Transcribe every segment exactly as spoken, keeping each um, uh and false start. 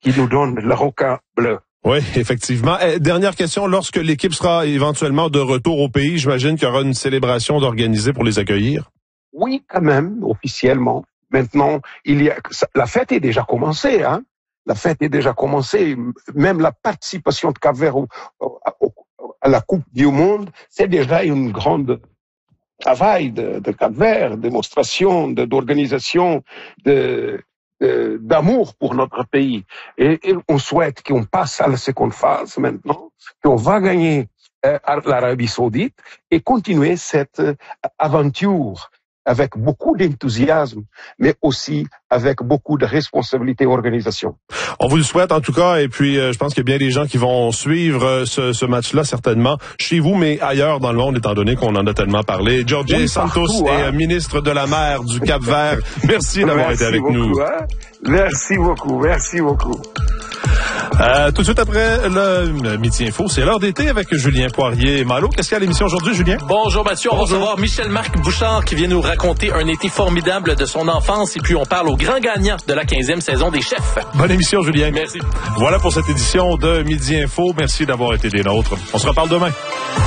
qui nous donne le requin bleu. Oui, effectivement. Eh, dernière question, lorsque l'équipe sera éventuellement de retour au pays, j'imagine qu'il y aura une célébration d'organiser pour les accueillir? Oui, quand même, officiellement. Maintenant, il y a, la fête est déjà commencée, hein. La fête est déjà commencée. Même la participation de Cap-Vert au, au, à la Coupe du Monde, c'est déjà une grande travail de, de Cap-Vert, démonstration de, d'organisation, de, de, d'amour pour notre pays. Et, et on souhaite qu'on passe à la seconde phase maintenant, qu'on va gagner euh, l'Arabie Saoudite et continuer cette euh, aventure avec beaucoup d'enthousiasme, mais aussi avec beaucoup de responsabilité et organisation. On vous le souhaite en tout cas, et puis euh, je pense qu'il y a bien des gens qui vont suivre euh, ce, ce match-là certainement, chez vous, mais ailleurs dans le monde, étant donné qu'on en a tellement parlé. George oui, Santos partout, hein. est euh, ministre de la Mer du Cap-Vert. Merci d'avoir merci été avec beaucoup, nous. Hein? Merci beaucoup, merci beaucoup. Euh, tout de suite après le, le Midi Info, c'est l'heure d'été avec Julien Poirier-Malo. Qu'est-ce qu'il y a à l'émission aujourd'hui, Julien? Bonjour Mathieu, on Bonjour. va recevoir Michel-Marc Bouchard qui vient nous raconter un été formidable de son enfance et puis on parle au grand gagnant de la quinzième saison des Chefs. Bonne émission, Julien. Merci. Voilà pour cette édition de Midi Info. Merci d'avoir été des nôtres. On se reparle demain.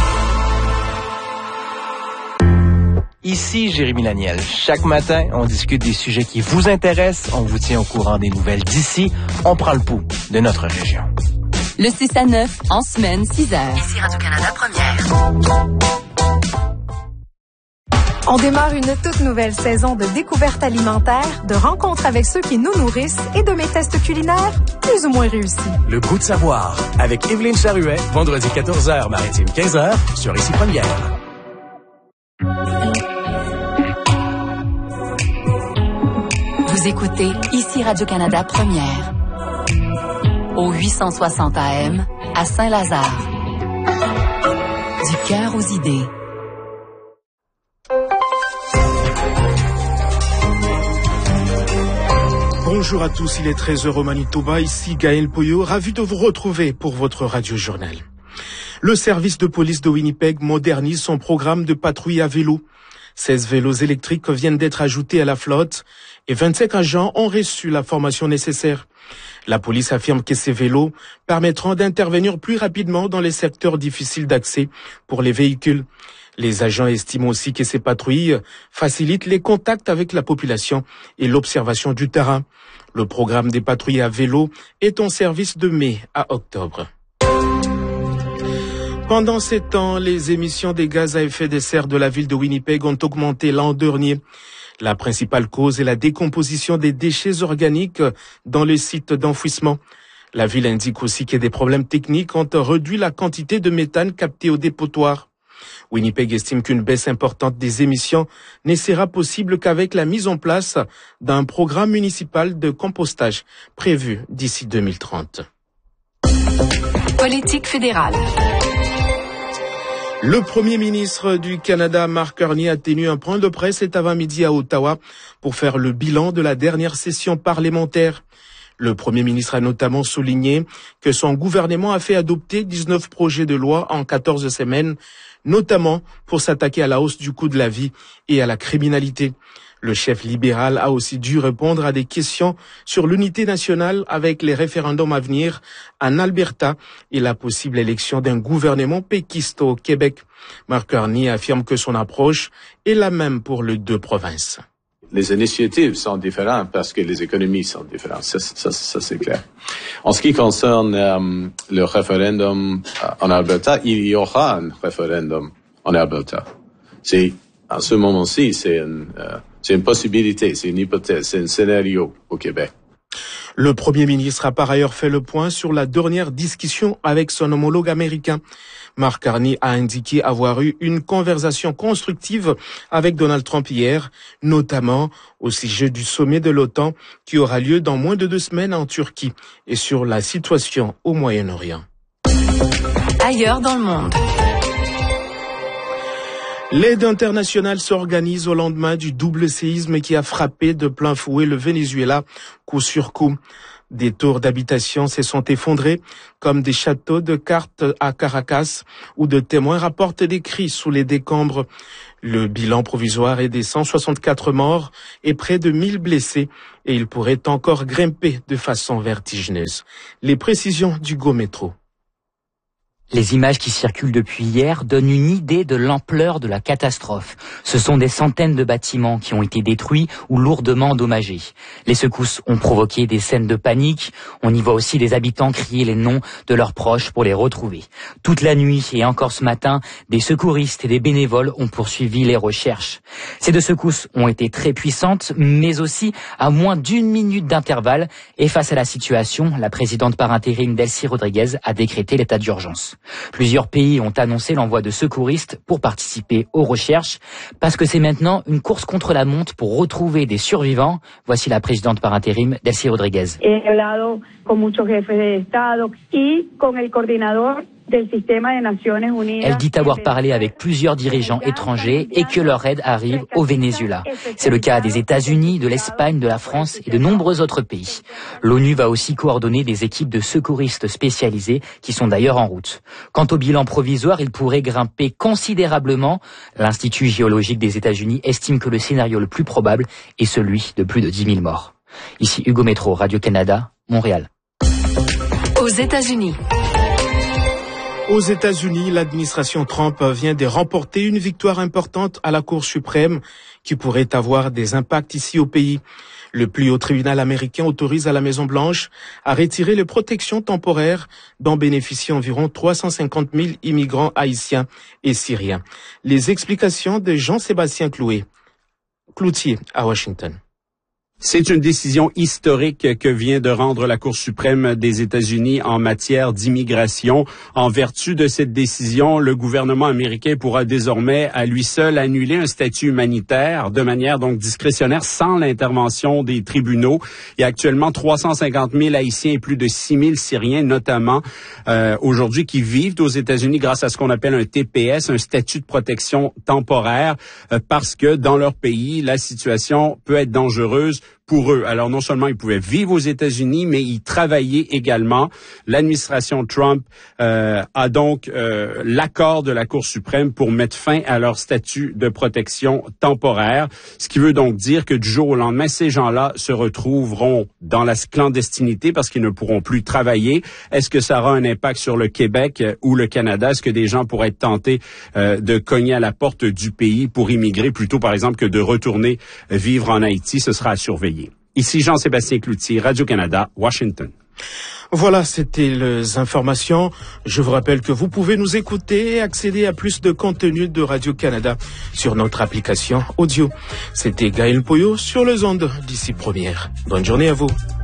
Ici Jérémy Laniel. Chaque matin, on discute des sujets qui vous intéressent, on vous tient au courant des nouvelles d'ici, on prend le pouls de notre région. Le six à neuf, en semaine, six heures. Ici Radio-Canada Première. On démarre une toute nouvelle saison de découvertes alimentaires, de rencontres avec ceux qui nous nourrissent et de mes tests culinaires plus ou moins réussis. Le goût de savoir, avec Evelyne Charuet, vendredi quatorze heures, maritime quinze heures, sur Ici Première. Vous écoutez Ici Radio-Canada Première. Au huit cent soixante A M, à Saint-Lazare. Du cœur aux idées. Bonjour à tous, il est treize heures au Manitoba, ici Gaël Poyot, ravi de vous retrouver pour votre radio-journal. Le service de police de Winnipeg modernise son programme de patrouille à vélo. seize vélos électriques viennent d'être ajoutés à la flotte et vingt-cinq agents ont reçu la formation nécessaire. La police affirme que ces vélos permettront d'intervenir plus rapidement dans les secteurs difficiles d'accès pour les véhicules. Les agents estiment aussi que ces patrouilles facilitent les contacts avec la population et l'observation du terrain. Le programme des patrouilles à vélo est en service de mai à octobre. Pendant ces temps, les émissions des gaz à effet de serre de la ville de Winnipeg ont augmenté l'an dernier. La principale cause est la décomposition des déchets organiques dans les sites d'enfouissement. La ville indique aussi que des problèmes techniques ont réduit la quantité de méthane captée au dépotoir. Winnipeg estime qu'une baisse importante des émissions ne sera possible qu'avec la mise en place d'un programme municipal de compostage prévu d'ici deux mille trente. Politique fédérale. Le Premier ministre du Canada, Mark Carney, a tenu un point de presse cet avant-midi à Ottawa pour faire le bilan de la dernière session parlementaire. Le Premier ministre a notamment souligné que son gouvernement a fait adopter dix-neuf projets de loi en quatorze semaines, notamment pour s'attaquer à la hausse du coût de la vie et à la criminalité. Le chef libéral a aussi dû répondre à des questions sur l'unité nationale avec les référendums à venir en Alberta et la possible élection d'un gouvernement péquiste au Québec. Mark Carney affirme que son approche est la même pour les deux provinces. Les initiatives sont différentes parce que les économies sont différentes. Ça, ça, ça c'est clair. En ce qui concerne euh, le référendum en Alberta, il y aura un référendum en Alberta. C'est, à ce moment-ci, c'est une, euh, c'est une possibilité, c'est une hypothèse, c'est un scénario au Québec. Le Premier ministre a par ailleurs fait le point sur la dernière discussion avec son homologue américain. Mark Carney a indiqué avoir eu une conversation constructive avec Donald Trump hier, notamment au sujet du sommet de l'OTAN qui aura lieu dans moins de deux semaines en Turquie et sur la situation au Moyen-Orient. Ailleurs dans le monde. L'aide internationale s'organise au lendemain du double séisme qui a frappé de plein fouet le Venezuela, coup sur coup. Des tours d'habitation se sont effondrés, comme des châteaux de cartes à Caracas, où de témoins rapportent des cris sous les décombres. Le bilan provisoire est des cent soixante-quatre morts et près de mille blessés, et il pourrait encore grimper de façon vertigineuse. Les précisions du Go Métro. Les images qui circulent depuis hier donnent une idée de l'ampleur de la catastrophe. Ce sont des centaines de bâtiments qui ont été détruits ou lourdement endommagés. Les secousses ont provoqué des scènes de panique. On y voit aussi des habitants crier les noms de leurs proches pour les retrouver. Toute la nuit et encore ce matin, des secouristes et des bénévoles ont poursuivi les recherches. Ces deux secousses ont été très puissantes, mais aussi à moins d'une minute d'intervalle. Et face à la situation, la présidente par intérim Delcy Rodriguez a décrété l'état d'urgence. Plusieurs pays ont annoncé l'envoi de secouristes pour participer aux recherches, parce que c'est maintenant une course contre la montre pour retrouver des survivants. Voici la présidente par intérim, Delcy Rodriguez. He hablado con muchos jefes de Estado y con el coordinador del sistema de Naciones Unidas. Elle dit avoir parlé avec plusieurs dirigeants étrangers et que leur aide arrive au Venezuela. C'est le cas des États-Unis, de l'Espagne, de la France et de nombreux autres pays. L'ONU va aussi coordonner des équipes de secouristes spécialisés qui sont d'ailleurs en route. Quant au bilan provisoire, il pourrait grimper considérablement. L'Institut géologique des États-Unis estime que le scénario le plus probable est celui de plus de dix mille morts. Ici Hugo Métro, Radio-Canada, Montréal. Aux États-Unis. Aux États-Unis, l'administration Trump vient de remporter une victoire importante à la Cour suprême qui pourrait avoir des impacts ici au pays. Le plus haut tribunal américain autorise à la Maison-Blanche à retirer les protections temporaires dont bénéficient environ trois cent cinquante mille immigrants haïtiens et syriens. Les explications de Jean-Sébastien Clouet, Cloutier à Washington. C'est une décision historique que vient de rendre la Cour suprême des États-Unis en matière d'immigration. En vertu de cette décision, le gouvernement américain pourra désormais à lui seul annuler un statut humanitaire de manière donc discrétionnaire sans l'intervention des tribunaux. Il y a actuellement trois cent cinquante mille Haïtiens et plus de six mille Syriens notamment euh, aujourd'hui qui vivent aux États-Unis grâce à ce qu'on appelle un T P S, un statut de protection temporaire, euh, parce que dans leur pays, la situation peut être dangereuse pour eux. Alors, non seulement ils pouvaient vivre aux États-Unis, mais ils travaillaient également. L'administration Trump euh, a donc euh, l'accord de la Cour suprême pour mettre fin à leur statut de protection temporaire, ce qui veut donc dire que du jour au lendemain, ces gens-là se retrouveront dans la clandestinité parce qu'ils ne pourront plus travailler. Est-ce que ça aura un impact sur le Québec ou le Canada? Est-ce que des gens pourraient être tentés euh, de cogner à la porte du pays pour immigrer plutôt, par exemple, que de retourner vivre en Haïti? Ce sera à surveiller. Ici Jean-Sébastien Cloutier, Radio-Canada, Washington. Voilà, c'était les informations. Je vous rappelle que vous pouvez nous écouter et accéder à plus de contenu de Radio-Canada sur notre application audio. C'était Gaël Poyot sur les ondes d'ici première. Bonne journée à vous.